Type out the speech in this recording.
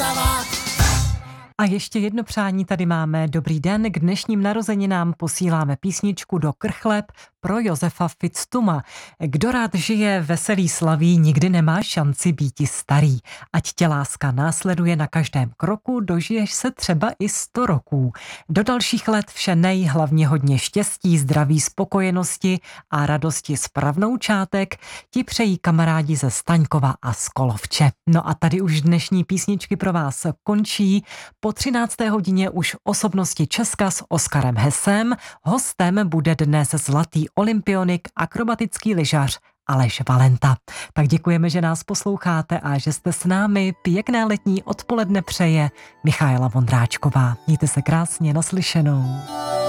A ještě jedno přání tady máme. Dobrý den, k dnešním narozeninám posíláme písničku do Krchleb pro Josefa Fitztuma. Kdo rád žije, veselý slaví, nikdy nemá šanci býti starý. Ať tě láska následuje na každém kroku, dožiješ se třeba i 100 roků. Do dalších let vše hlavně hodně štěstí, zdraví, spokojenosti a radosti s pravnoučátek ti přejí kamarádi ze Staňkova a z Kolovče. No a tady už dnešní písničky pro vás končí. Po 13. hodině už osobnosti Česka s Oskarem Hesem. Hostem bude dnes zlatý olympionik, akrobatický lyžař Aleš Valenta. Tak děkujeme, že nás posloucháte a že jste s námi. Pěkné letní odpoledne přeje Michaela Vondráčková. Mějte se krásně, naslyšenou.